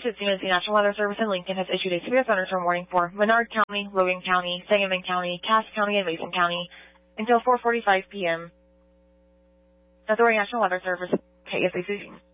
The National Weather Service in Lincoln has issued a severe thunderstorm warning for Menard County, Logan County, Sangamon County, Cass County, and Mason County until 4:45 p.m. Authority National Weather Service, KSAC.